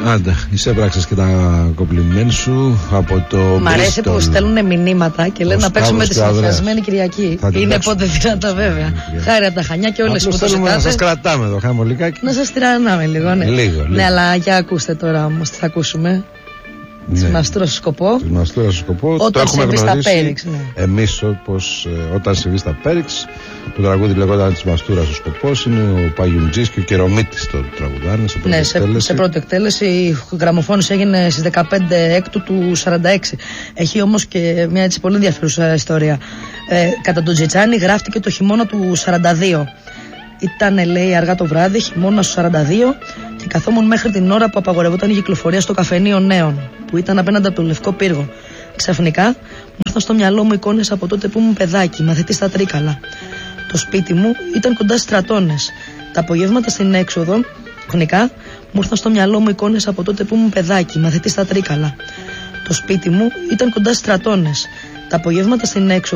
Άντε, εισέπραξες και τα κομπλιμέν σου από το. Μ' αρέσει που στέλνουν μηνύματα και λένε να παίξουμε τη συνηθισμένη Κυριακή. Είναι πότε δυνατά, βέβαια. Χάρη από τα Χανιά και όλες που το ζητάτε. Να σας κρατάμε εδώ, χαμολικάκι. Να σας τυραννάμε λίγο, ναι. Λίγο. Ναι, αλλά για ακούστε τώρα όμως τι θα ακούσουμε. Τη μαστούρα στο σκοπό. Τη μαστούρα στο σκοπό. Όταν το έχουμε γνωρίσει Πέριξ, ναι. εμείς όταν συμβεί στα Πέριξ. Το τραγούδι λεγόταν Τη μαστούρα στο σκοπό. Είναι ο Παγιουμτζής και ο Κερομίτης το τραγουδάνε σε πρώτη εκτέλεση. Σε πρώτη εκτέλεση. Η γραμμοφώνηση έγινε στις 15 Έκτου του 46. Έχει όμως και μια έτσι πολύ ενδιαφέρουσα ιστορία. Κατά τον Τζιτσάνι γράφτηκε το χειμώνα του 42. Ήταν, λέει, αργά το βράδυ, χειμώνα του 42, και καθόμουν μέχρι την ώρα που απαγορευόταν η κυκλοφορία στο καφενείο Νέων, που ήταν απέναντι από τον Λευκό Πύργο. Ξαφνικά μου ήρθαν στο μυαλό μου εικόνες από τότε που ήμουν παιδάκι, μαθητή στα Τρίκαλα. Το σπίτι μου ήταν κοντά στις Στρατώνες. Τα απογεύματα στην έξοδο, ξαφνικά μου ήρθαν στο μυαλό μου εικόνες από τότε που ήμουν παιδάκι, μαθητή στα Τρίκαλα. Το σπίτι μου ήταν κοντά στις Στρατώνες. Τα απογεύματα στην έξοδο.